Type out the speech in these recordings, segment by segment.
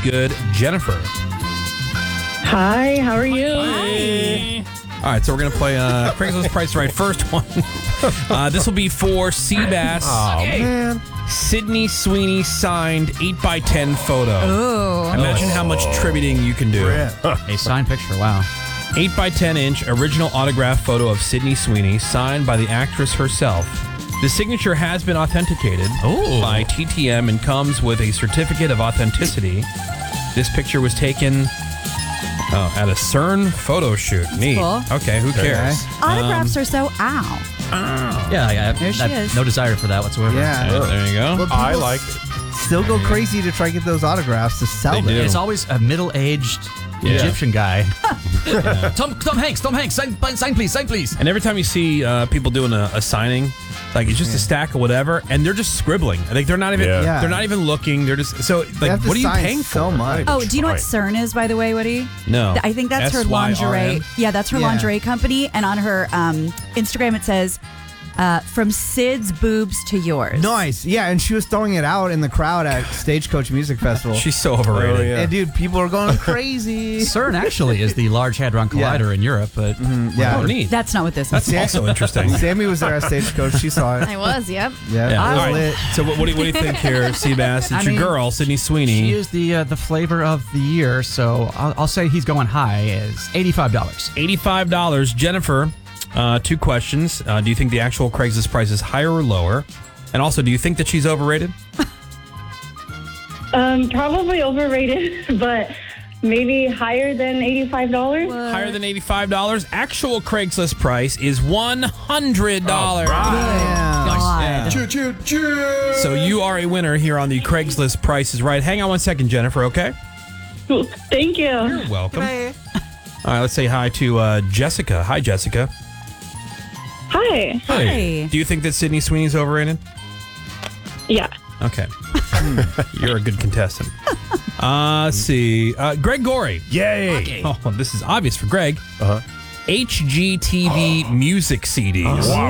good, Jennifer? Hi, how are you? All right, so we're going to play Craigslist Price Right. First one. This will be for Seabass. Oh, man. Sydney Sweeney signed 8x10 photo. Ooh. Imagine how much tributing you can do. A signed picture, wow. 8x10-inch original autograph photo of Sydney Sweeney signed by the actress herself. The signature has been authenticated by TTM and comes with a certificate of authenticity. This picture was taken at a CERN photo shoot. Neat. Cool. Okay, who cares? Autographs are so ow. Yeah, There she is. no desire for that whatsoever. Yeah. There you go. But I people like it. Still go crazy to try to get those autographs to sell They them. do. It's always a middle-aged Egyptian guy. Tom Hanks, sign please. And every time you see people doing a signing, like it's just a stack of whatever, and they're just scribbling. Like they're not even Yeah. they're not even looking. They're just so They like have to what are you sign paying so for? much. Oh, do you know what Fine. CERN is, by the way, Woody? No. I think that's her SYRN? lingerie. Yeah, that's her Yeah. lingerie company. And on her Instagram, it says, from Sid's boobs to yours. Nice. Yeah, and she was throwing it out in the crowd at Stagecoach Music Festival. She's so overrated. Oh, yeah. And dude, people are going crazy. CERN actually is the Large Hadron Collider in Europe, but Yeah. Oh, neat. That's not what this That's is. also interesting. Sammy was there at Stagecoach. She saw it. I was, yep. Yeah, Yeah. it was All right. lit. So what do you think here, Seabass? It's I your mean, girl, Sydney Sweeney. she is the flavor of the year, so I'll say he's going high as $85. $85. Jennifer, two questions. Do you think the actual Craigslist price is higher or lower? And also, do you think that she's overrated? Probably overrated, but maybe higher than $85. Higher than $85. Actual Craigslist price is $100. Yeah. God. So you are a winner here on the Craigslist Price is Right. Hang on one second, Jennifer, okay? Thank you. You're welcome. All right, let's say hi to Jessica. Hi, Jessica. Hi. Hi. Do you think that Sydney Sweeney's overrated? Yeah. Okay. You're a good contestant. Let's see. Greg Gorey. Yay. Oh, this is obvious for Greg. HGTV music CDs.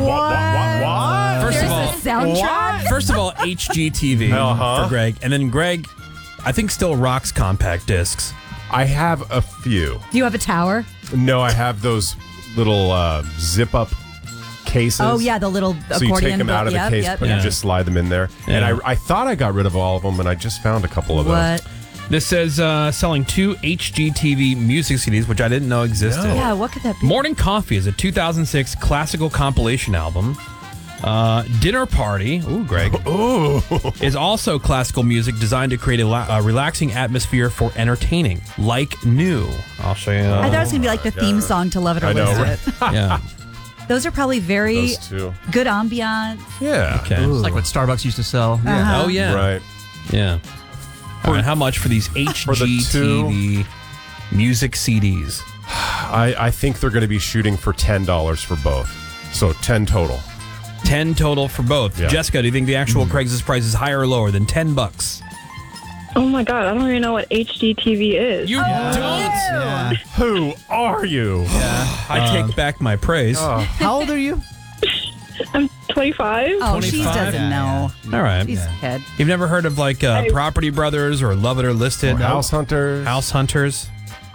First There's of all, a soundtrack? First of all, HGTV for Greg, and then Greg, I think still rocks compact discs. I have a few. Do you have a tower? No, I have those little zip-up cases. Oh, yeah, the little So you accordion. take them out of the Yep, case, yep, but yep. you just slide them in there. Yeah. And I thought I got rid of all of them, and I just found a couple of those. What? This says selling 2 HGTV music CDs, which I didn't know existed. No. Yeah, what could that be? Morning Coffee is a 2006 classical compilation album. Dinner Party, ooh, Greg, is also classical music designed to create a relaxing atmosphere for entertaining, like new. I'll show you. I thought it was going to be like the theme song to Love It or I know, List It. Yeah. Those are probably very Those two. good ambiance. Yeah. Okay. It's like what Starbucks used to sell. Oh, yeah. Right. Yeah. All right, how much for these HGTV music CDs? I think they're going to be shooting for $10 for both. So 10 total. 10 total for both. Yeah. Jessica, do you think the actual Craigslist price is higher or lower than $10? Oh my God, I don't even know what HGTV is. You don't? Yeah. Who are you? I take back my praise. How old are you? I'm 25. Oh, she 25? doesn't know. All right. She's a kid. You've never heard of like Property Brothers or Love It or Listed? House Hunters. House Hunters?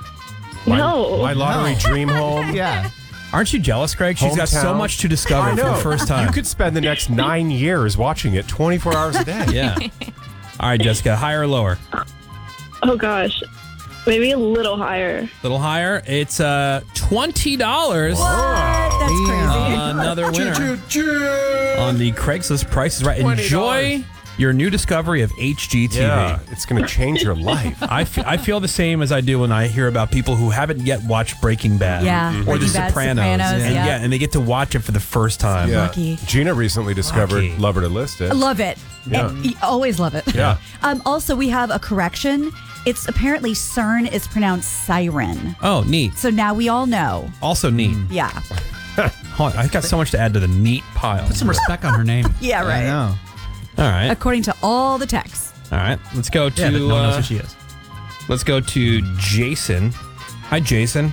No. My Lottery Dream Home. Yeah. Aren't you jealous, Greg? She's got so Hometown. much to discover I for know. the first time. You could spend the next 9 years watching it 24 hours a day. Yeah. All right, Jessica, higher or lower? Oh gosh. Maybe a little higher. A little higher. It's $20. That's crazy. Another winner on the Craigslist Price is Right. $20. Enjoy your new discovery of HGTV. Yeah, it's going to change your life. I feel the same as I do when I hear about people who haven't yet watched Breaking Bad Yeah, or The Breaking Bad, Sopranos. Sopranos, and, yeah. and they get to watch it for the first time. Yeah. Lucky. Gina recently discovered Lucky. Love It or List It. I love it. Yeah. Always love it. Yeah. Also, we have a correction. It's apparently CERN is pronounced siren. Oh, neat. So now we all know. Also neat. Yeah. Hold on, I've got so much to add to the neat pile. Put some respect on her name. Yeah, I right. know. All right. According to all the texts. All right. Let's go to Yeah, but no one knows who she is. let's go to Jason. Hi, Jason.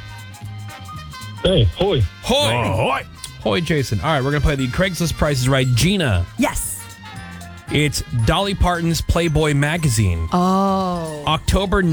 Hey, hoi. Hoy. Hoy, Jason. All right, we're going to play the Craigslist Price is Right. Gina, Yes. it's Dolly Parton's Playboy magazine. Oh. October